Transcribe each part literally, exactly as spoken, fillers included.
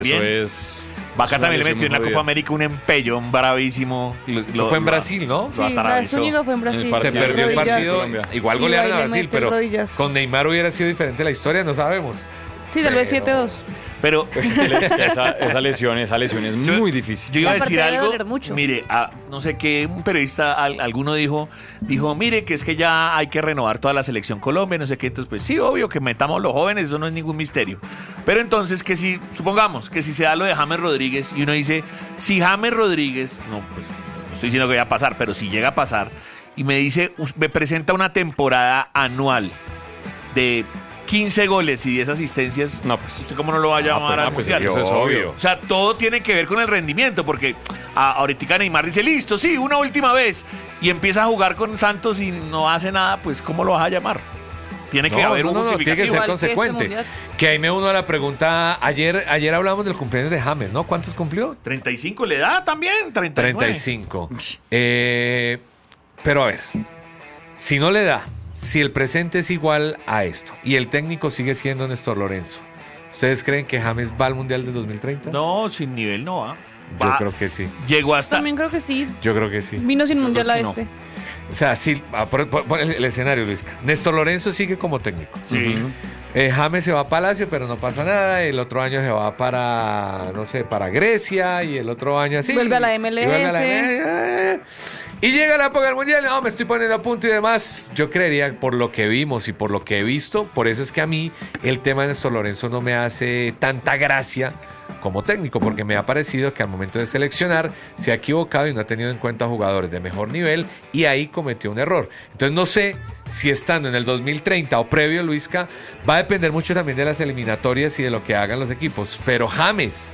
Eso es... Vaca es también le lesión metió en la muy Copa jodida. América un empellón bravísimo. Lo, Eso lo- fue en lo- Brasil, ¿no? lo Sí, la de atravesó. Zúñiga fue en Brasil. En el Se partido. perdió el Rodillas. partido. Colombia. Igual Y golearon a Baile Brasil, mete pero rodillas. con Neymar hubiera sido diferente la historia, no sabemos. Sí, tal vez Pero- siete dos. Pero Pues es que esa, esa lesión, esa lesión es Yo- muy difícil. yo iba a Y aparte decir debe algo. doler mucho. Mire, a- no sé qué, un periodista, al- alguno dijo, dijo, mire, que es que ya hay que renovar toda la selección Colombia, no sé qué. Entonces, pues sí, obvio que metamos los jóvenes, eso no es ningún misterio. Pero entonces, que si, supongamos que si se da lo de James Rodríguez y uno dice, si James Rodríguez, no, pues no estoy diciendo que vaya a pasar, pero si llega a pasar, y me dice, us- me presenta una temporada anual de quince goles y diez asistencias, No, pues. ¿usted cómo no lo va a llamar pues, al pues, mundial? eso es obvio. O sea, todo tiene que ver con el rendimiento, porque a, ahorita Neymar dice, listo, sí, una última vez, y empieza a jugar con Santos y no hace nada, pues ¿cómo lo vas a llamar? Tiene que No, haber no, un no, no, tiene que justificativo. ser Igual que este consecuente. mundial. Que ahí me uno a la pregunta, ayer, ayer hablamos del cumpleaños de James, ¿no? ¿Cuántos cumplió? treinta y cinco le da también, treinta y nueve. treinta y cinco. Eh, pero a ver, si no le da, si el presente es igual a esto y el técnico sigue siendo Néstor Lorenzo, ¿ustedes creen que James va al Mundial del dos mil treinta? No, sin nivel no va. Yo Va- creo que sí. Llegó hasta... También creo que sí. Yo creo que sí. Vino sin mundial creo a que no. este. O sea, sí, ah, por- por- por el, el escenario, Luisca. Néstor Lorenzo sigue como técnico. Sí. Ujú. Eh, James se va a Palacio, pero no pasa nada. El otro año se va para, no sé, para Grecia. Y el otro año así. Vuelve a la M L S. Y, vuelve a la M L S. Y llega la época del Mundial. No, me estoy poniendo a punto y demás. Yo creería, por lo que vimos y por lo que he visto, por eso es que a mí el tema de Néstor Lorenzo no me hace tanta gracia como técnico, porque me ha parecido que al momento de seleccionar se ha equivocado y no ha tenido en cuenta jugadores de mejor nivel y ahí cometió un error. Entonces no sé si estando en el dos mil treinta o previo, Luisca, va a depender mucho también de las eliminatorias y de lo que hagan los equipos. Pero James,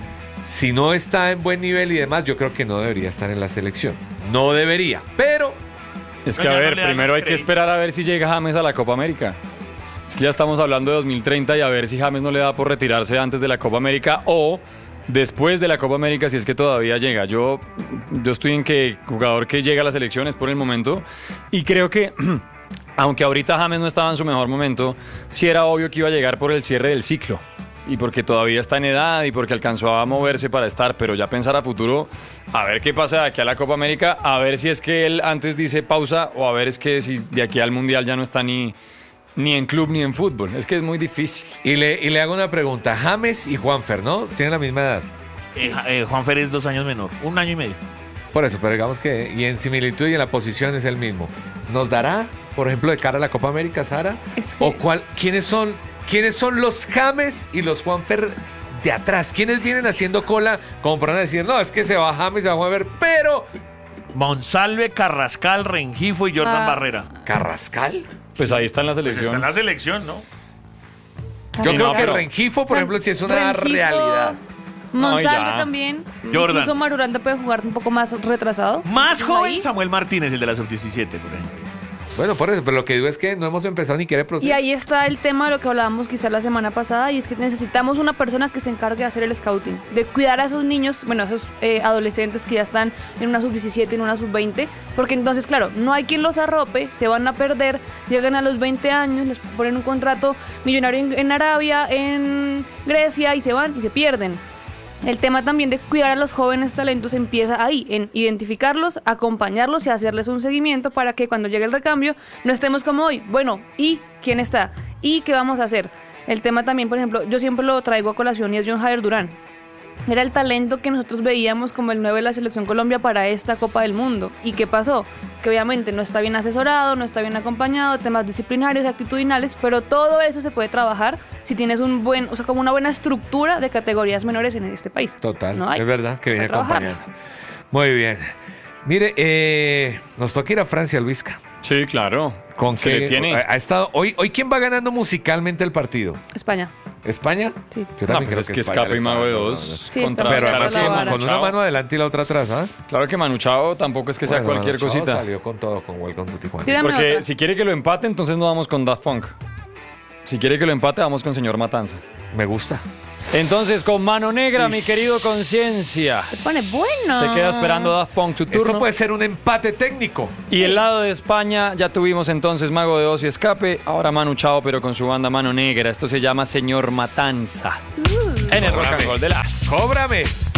si no está en buen nivel y demás, yo creo que no debería estar en la selección. No debería, pero Es No, que, a ya no ver, le dan primero los hay que créditos. esperar a ver si llega James a la Copa América. Es que ya estamos hablando de dos mil treinta y a ver si James no le da por retirarse antes de la Copa América o después de la Copa América, si es que todavía llega. Yo, yo estoy en que jugador que llega a las selecciones por el momento y creo que, aunque ahorita James no estaba en su mejor momento, sí era obvio que iba a llegar por el cierre del ciclo. Y porque todavía está en edad y porque alcanzó a moverse para estar, pero ya pensar a futuro, a ver qué pasa de aquí a la Copa América, a ver si es que él antes dice pausa o a ver es que si de aquí al Mundial ya no está ni, ni en club ni en fútbol. Es que es muy difícil. y le, y le hago una pregunta. James y Juanfer, ¿no? Tienen la misma edad. Eh, Ja- eh, Juanfer es dos años menor, un año y medio. Por eso, pero digamos que, y en similitud y en la posición es el mismo. ¿Nos dará, por ejemplo, de cara a la Copa América, Sara? Es que- ¿O cuál, quiénes son, quiénes son los James y los Juanfer de atrás? ¿Quiénes vienen haciendo cola como para decir, no, es que se va James, se va Juanfer, pero Monsalve, Carrascal, Rengifo y Jordan Ah. Barrera. Carrascal? Pues ahí está en la Pues selección. está en la selección, ¿no? Yo Sí, creo no, que pero- Rengifo, por O sea, ejemplo, sí es una Rengifo, realidad. No, y Monsalve ya. también. Jordan. Incluso Maruranda puede jugar un poco más retrasado. Más Entonces, joven ahí- Samuel Martínez, el de la sub diecisiete, por ejemplo. Bueno, por eso, pero lo que digo es que no hemos empezado ni quiere proceso. Y ahí está el tema de lo que hablábamos quizás la semana pasada, y es que necesitamos una persona que se encargue de hacer el scouting, de cuidar a esos niños, bueno, a esos eh, adolescentes que ya están en una sub diecisiete, en una sub veinte, porque entonces, claro, no hay quien los arrope, se van a perder, llegan a los veinte años, les ponen un contrato millonario en, en Arabia, en Grecia, y se van y se pierden. El tema también de cuidar a los jóvenes talentos empieza ahí, en identificarlos, acompañarlos y hacerles un seguimiento para que cuando llegue el recambio no estemos como hoy. Bueno, ¿y quién está? ¿Y qué vamos a hacer? El tema también, por ejemplo, yo siempre lo traigo a colación y es John Javier Durán. Era el talento que nosotros veíamos como el nueve de la Selección Colombia para esta Copa del Mundo. ¿Y qué pasó? Que obviamente no está bien asesorado, no está bien acompañado, temas disciplinarios, actitudinales, pero todo eso se puede trabajar si tienes un buen, o sea, como una buena estructura de categorías menores en este país. Total, No hay. es verdad que viene Hay que trabajar. acompañando. Muy bien. Mire, eh, nos toca ir a Francia, Luisca. Sí, claro. ¿Con Se qué? le tiene. Ha, ha estado, hoy, hoy, ¿quién va ganando musicalmente el partido? España. ¿España? Sí. Yo No, también pues es que España Escape le y está Mago de dando- Dos Sí, contra está Pero Claro, además la con, vara. con una mano adelante y la otra atrás, ¿ah? Claro que Manu Chao tampoco es que sea Bueno, cualquier Manu Chao cosita. salió con todo con Welcome to Tijuana. Tírame Porque otra. si quiere que lo empate, entonces no vamos con Daft Punk. Si quiere que lo empate, vamos con Señor Matanza. Me gusta. Entonces, con Mano Negra, mi querido Conciencia. Se pone bueno. Se queda esperando Daft Punk su Esto turno. puede ser un empate técnico. Y el lado de España, ya tuvimos entonces Mago de Oz y Escape. Ahora Manu Chao, pero con su banda Mano Negra. Esto se llama Señor Matanza. Uh. en el Rock Cóbrame. and Roll de las. ¡Cóbrame!